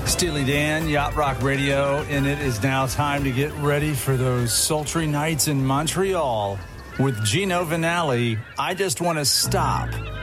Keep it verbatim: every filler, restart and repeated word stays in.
Steely Dan, Yacht Rock Radio, and it is now time to get ready for those sultry nights in Montreal. With Gino Vanelli, I Just Want to Stop.